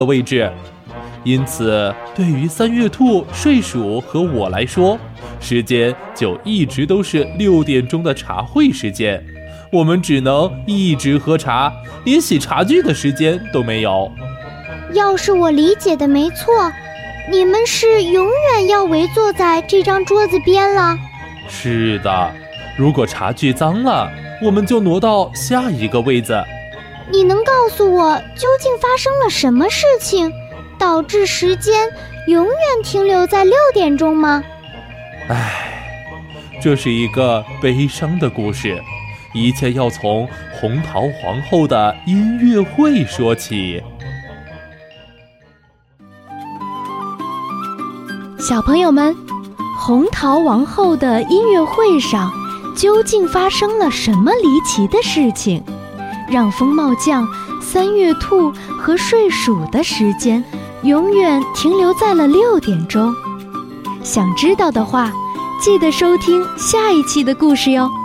的位置。因此，对于三月兔、睡鼠和我来说，时间就一直都是6点钟的茶会时间。我们只能一直喝茶，连洗茶具的时间都没有。 要是我理解的没错，你们是永远要围坐在这张桌子边了？ 是的，如果茶具脏了，我们就挪到下一个位子。 你能告诉我究竟发生了什么事情，导致时间永远停留在6点钟吗？ 这是一个悲伤的故事，一切要从红桃皇后的音乐会说起。 小朋友们，红桃王后的音乐会上究竟发生了什么离奇的事情，让风帽匠、三月兔和睡鼠的时间永远停留在了6点钟？想知道的话，记得收听下一期的故事哟。